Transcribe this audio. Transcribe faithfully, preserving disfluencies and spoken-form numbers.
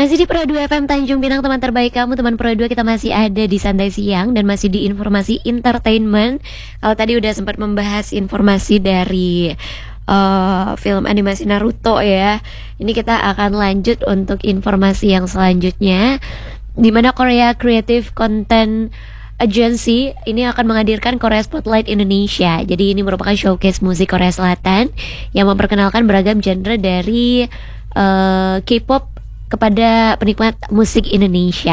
Masih di Pro dua F M Tanjung Pinang, teman terbaik kamu, teman Pro dua. Kita masih ada di Santai Siang dan masih di informasi entertainment. Kalau tadi udah sempat membahas informasi dari uh, film animasi Naruto ya. Ini kita akan lanjut untuk informasi yang selanjutnya, di mana Korea Creative Content Agency ini akan menghadirkan Korea Spotlight Indonesia. Jadi ini merupakan showcase musik Korea Selatan yang memperkenalkan beragam genre dari uh, K-pop kepada penikmat musik Indonesia.